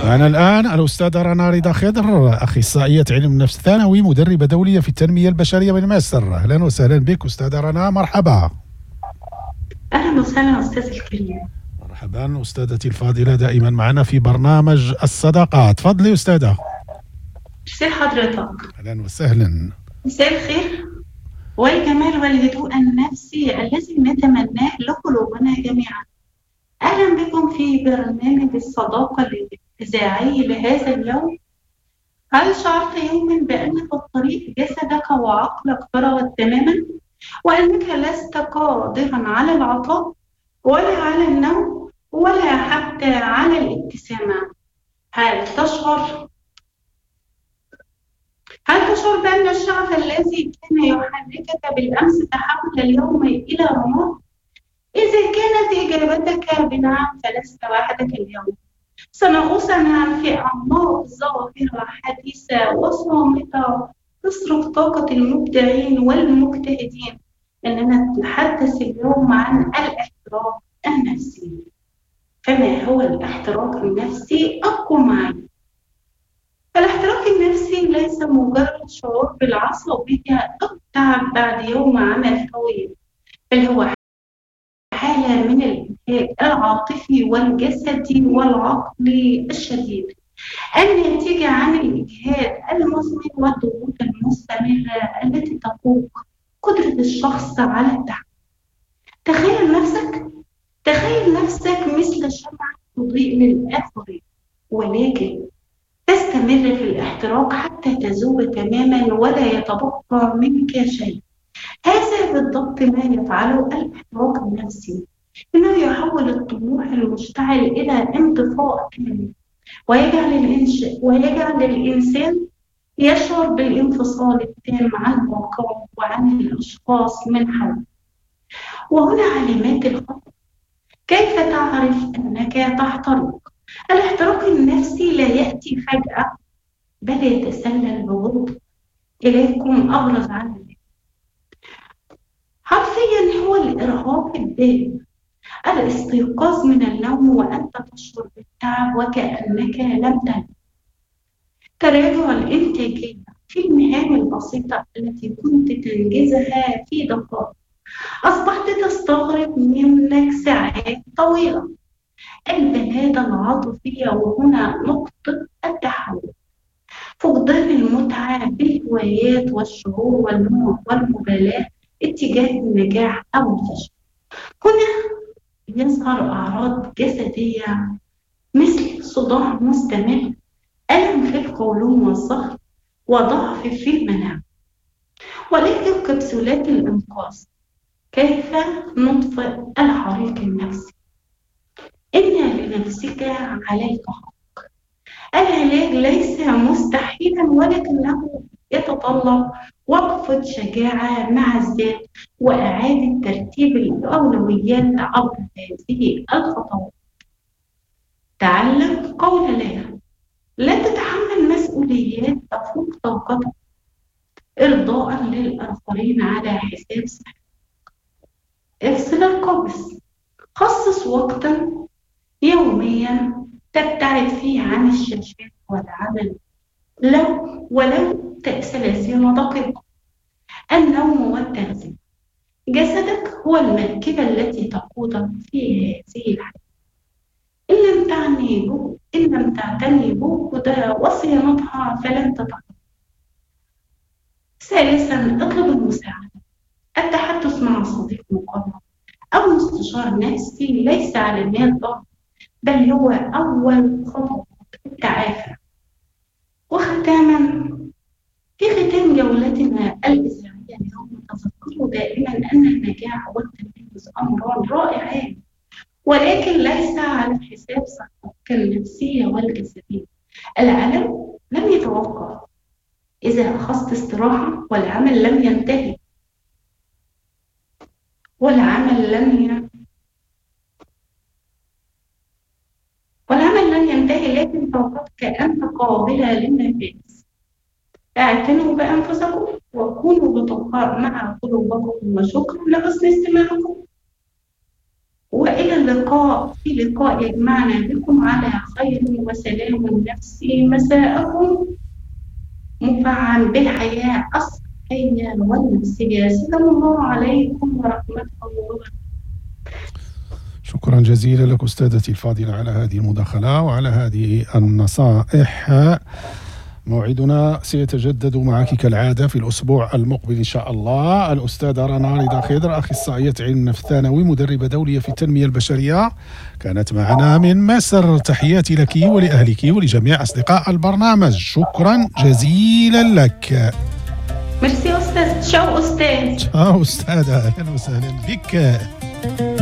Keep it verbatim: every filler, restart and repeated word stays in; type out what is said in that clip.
معنا الآن الأستاذة رنا رضا خضر، أخصائية علم النفس ثانوي، مدربة دولية في التنمية البشرية من مصر. أهلا وسهلا بك أستاذة رنا، مرحبا. أهلا وسهلا أستاذ الكريم. مرحبا أستاذتي الفاضلة، دائما معنا في برنامج الصداقات. تفضلي أستاذة. مساء حضرتك. أهلا وسهلا. مساء الخير والجمال والهدوء النفسي الذي نتمناه لقلوبنا جميعا. أهلا بكم في برنامج الصداقة الإذاعي لهذا اليوم. هل شعرت يوما بأن في الطريق جسدك وعقلك فرغت تماما، وأنك لست قادرا على العطاء ولا على النوم ولا حتى على الابتسامة؟ هل تشعر هل تشعر بأن الشغف الذي كان يحركك بالأمس تحول اليوم إلى رماد؟ إذا كانت إجابتك بنعم فلست وحدك اليوم. سنغوص في أعماق ظاهرة حديثة وصامتة تصرف طاقة المبدعين والمجتهدين. إننا نتحدث اليوم عن الاحتراق النفسي. فما هو الاحتراق النفسي؟ أبقوا معي. الاحتراق النفسي ليس مجرد شعور بالعصبية أو تعب بعد يوم عمل طويل، بل هو حالة من الإجهاد العاطفي والجسدي والعقلي الشديد، الناتجة عن الإجهاد المزمن والضغوط المستمرة التي تفوق قدرة الشخص على التحمل. تخيل نفسك تخيل نفسك مثل شمعة تضيء للآخرين، ولكن تستمر في الاحتراق حتى تذوب تماما ولا يتبقى منك شيء. هذا بالضبط ما يفعله الاحتراق النفسي، إنه يحول الطموح المشتعل إلى انطفاء كامل، ويجعل الإنش... ويجعل الإنسان يشعر بالانفصال التام عن واقعه وعن الأشخاص من حوله. وهنا علامات الخطر. كيف تعرف أنك تحترق؟ الاحتراق النفسي لا يأتي فجأة، بل يتسلل ببطء. إليكم أبرز علامات. حرفيا هو الإرهاق الدائم، الاستيقاظ من النوم وأنت تشعر بالتعب وكأنك لم تنم. تراجع الإنتاجية في المهام البسيطة التي كنت تنجزها في دقائق أصبحت تستغرق منك ساعات طويلة. البلادة العاطفية، وهنا نقطة التحول. فقدان المتعة بالهوايات والشعور والمبالاة اتجاه النجاح أو الفشل. هنا يظهر أعراض جسدية مثل صداع مستمر، ألم في القولون والظهر، وضعف في المناعة. ولكن كبسولات الإنقاذ. كيف نطفئ الحريق النفسي؟ إن لنفسك عليك حق. العلاج ليس مستحيلا، ولكنه يتطلب وقفة شجاعة مع الذات وإعادة ترتيب الأولويات عبر هذه الخطوات. تعلم قول لا. لا تتحمل مسؤوليات تفوق طاقتك إرضاء للآخرين على حساب صحتك. افصل القبس. خصص وقتا يوميا تبتعد فيه عن الشاشات والعمل، لو ولو ثلاثين دقيقة. النوم والتغذية. جسدك هو المركبة التي تقودك في هذه الحياة. إن لم تعني به إن لم تعتني بوجودها وصيانتها فلن تتقدم. ثالثا، اطلب المساعدة. التحدث مع صديق مقرب أو مستشار نفسي ليس علامات ضعف، بل هو أول خطوة التعافي. وختاما، في ختام جولتنا الإذاعية اليوم، تذكروا دائما أن النجاح والتميز أمران رائعان، ولكن ليس على حساب صحتك النفسية والجسدية. العالم لم يتوقف إذا أخذت استراحة، والعمل لم ينتهي والعمل لم ي... والعمل لن ينتهي لكن طاقتك أنت قابلة للنفاذ. اعتنوا بأنفسكم وكونوا لطفاء مع قلوبكم، وشكرا لحسن استماعكم، وإلى اللقاء في لقاء يجمعنا بكم على خير وسلام نفسي مساءكم مفعم بالحياة الصحية والنفسية. سلام الله عليكم ورحمته وبركاته. شكرا جزيلا لك أستاذتي الفاضلة على هذه المداخلة وعلى هذه النصائح. موعدنا سيتجدد معك كالعادة في الأسبوع المقبل إن شاء الله. الأستاذة رنا رضا خضر، أخصائية علم النفس ثانوي، مدربة دولية في التنمية البشرية، كانت معنا من مصر. تحياتي لك ولأهلك ولجميع أصدقاء البرنامج. شكرا جزيلا لك. ميرسي أستاذ. شو أستاذ. شو أستاذة، أهلا وسهلا بك.